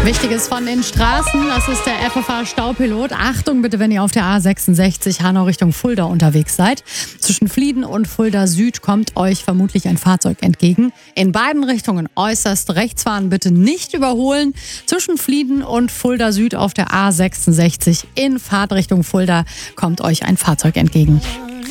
Wichtiges von den Straßen, das ist der FFH-Staupilot. Achtung bitte, wenn ihr auf der A66 Hanau Richtung Fulda unterwegs seid. Zwischen Flieden und Fulda Süd kommt euch vermutlich ein Fahrzeug entgegen. In beiden Richtungen äußerst rechts fahren, bitte nicht überholen. Zwischen Flieden und Fulda Süd auf der A66 in Fahrtrichtung Fulda kommt euch ein Fahrzeug entgegen.